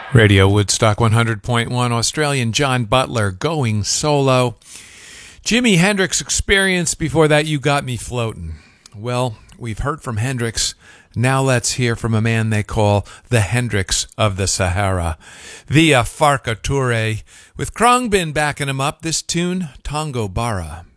Radio Woodstock 100.1, Australian John Butler going solo. Jimi Hendrix Experience, before that You Got Me Floatin'. Well, we've heard from Hendrix. Now let's hear from a man they call the Hendrix of the Sahara, via Farka Touré, with Khruangbin backing him up. This tune, Tongo Bara.